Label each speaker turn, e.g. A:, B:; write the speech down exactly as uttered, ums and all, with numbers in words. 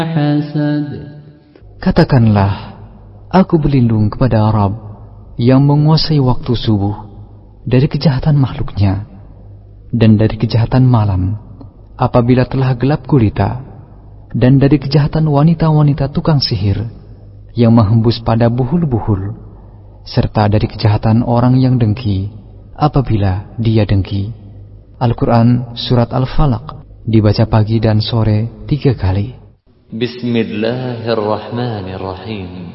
A: Katakanlah, aku berlindung kepada Rabb yang menguasai waktu subuh dari kejahatan makhluknya dan dari kejahatan malam apabila telah gelap gulita, dan dari kejahatan wanita-wanita tukang sihir yang menghembus pada buhul-buhul, serta dari kejahatan orang yang dengki apabila dia dengki. Al-Quran Surat Al-Falaq dibaca pagi dan sore tiga kali.
B: Bismillahirrahmanirrahim.